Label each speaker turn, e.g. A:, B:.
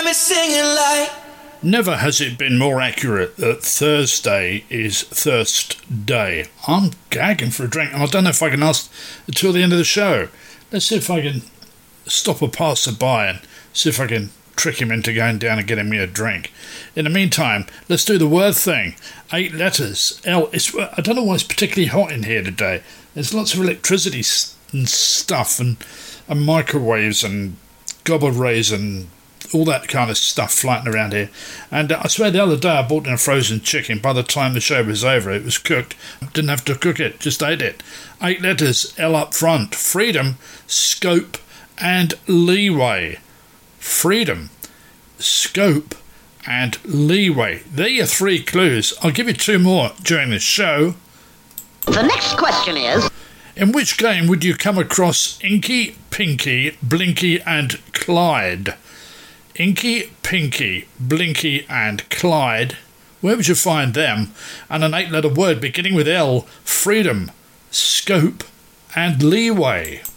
A: me singing like.
B: Never has it been more accurate that Thursday is Thirst Day. I'm gagging for a drink, and I don't know if I can last until the end of the show. Let's see if I can stop a passer-by and see if I can trick him into going down and getting me a drink. In the meantime, let's do the word thing. 8 letters. L. I don't know why it's particularly hot in here today. There's lots of electricity and stuff and microwaves and gobble rays and all that kind of stuff flying around here. And I swear the other day I bought in a frozen chicken. By the time the show was over, it was cooked. Didn't have to cook it, just ate it. 8 letters, L up front. Freedom, scope and leeway. Freedom, scope and leeway. There are your 3 clues. I'll give you 2 more during the show.
C: The next question is...
B: In which game would you come across Inky, Pinky, Blinky and Clyde? Inky, Pinky, Blinky and Clyde. Where would you find them? And an 8-letter word beginning with L. Freedom, scope and leeway.